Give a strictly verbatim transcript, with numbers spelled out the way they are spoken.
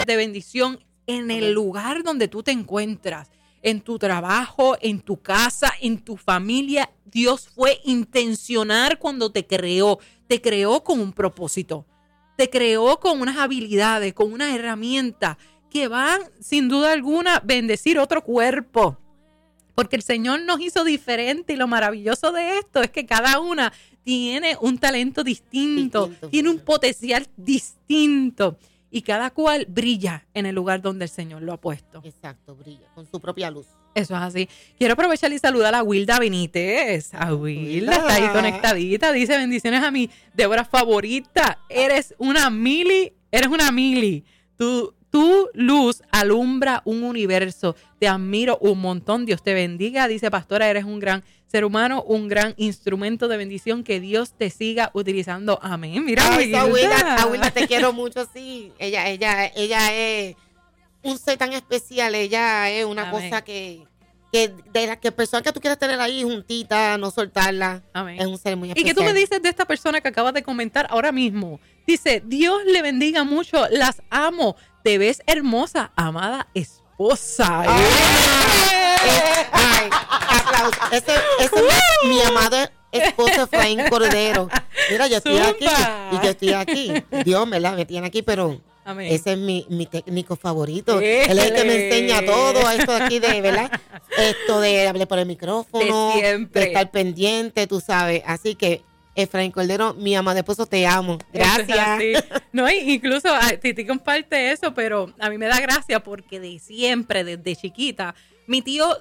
de bendición en el lugar donde tú te encuentras, en tu trabajo, en tu casa, en tu familia. Dios fue intencional cuando te creó. Te creó con un propósito. Te creó con unas habilidades, con unas herramientas que van, sin duda alguna, bendecir otro cuerpo. Porque el Señor nos hizo diferente y lo maravilloso de esto es que cada una tiene un talento distinto, distinto tiene un potencial distinto y cada cual brilla en el lugar donde el Señor lo ha puesto. Exacto, brilla con su propia luz. Eso es así. Quiero aprovechar y saludar a Wilda Benítez. A Wilda, está ahí conectadita. Dice, bendiciones a mi Débora favorita. Eres una mili, eres una mili. Tú... Tu luz alumbra un universo. Te admiro un montón. Dios te bendiga. Dice, pastora, eres un gran ser humano, un gran instrumento de bendición. Que Dios te siga utilizando. Amén. Mira, Ay, Abuela, Abuela, te quiero mucho, sí. Ella, ella, ella es un ser tan especial. Ella es una Amén. cosa que, que de la que persona que tú quieras tener ahí juntita, no soltarla. Amén. Es un ser muy especial. ¿Y qué tú me dices de esta persona que acabas de comentar ahora mismo? Dice, Dios le bendiga mucho. Las amo. Te ves hermosa, amada esposa. Ay, eh, ay, aplausos. Ese, ese es mi, mi amado esposo Efraín Cordero. Mira, yo estoy Zumba. aquí y yo estoy aquí. Dios me la me tiene aquí, pero Amén. ese es mi, mi técnico favorito. Eh. Él es el que me enseña todo esto de aquí de, ¿verdad? Esto de hablar por el micrófono, de, siempre. de estar pendiente, tú sabes. Así que Efraín Cordero, mi amado esposo, te amo. Gracias. Es no, incluso Titi comparte eso, pero a mí me da gracia porque de siempre, desde chiquita, mi tío